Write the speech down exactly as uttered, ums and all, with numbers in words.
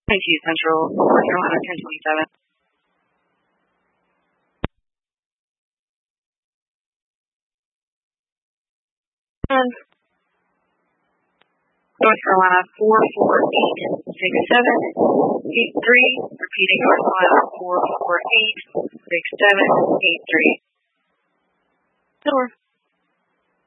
Thank you, Central, North Carolina, ten twenty-seven. And North Carolina, four four eight six seven eight three. Repeating, North Carolina, four four eight six seven eight three. Door.